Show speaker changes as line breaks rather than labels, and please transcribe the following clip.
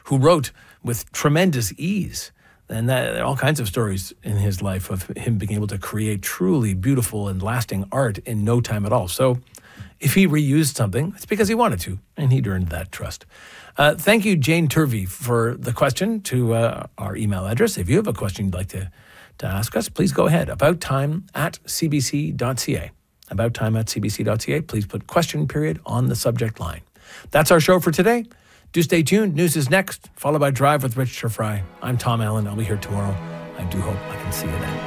who wrote with tremendous ease. And there are all kinds of stories in his life of him being able to create truly beautiful and lasting art in no time at all. So if he reused something, it's because he wanted to, and he'd earned that trust. Thank you, Jane Turvey, for the question to our email address. If you have a question you'd like to ask us, please go ahead. abouttime@cbc.ca. Abouttime@cbc.ca. Please put question period on the subject line. That's our show for today. Do stay tuned. News is next, followed by Drive with Rich Fry. I'm Tom Allen. I'll be here tomorrow. I do hope I can see you then.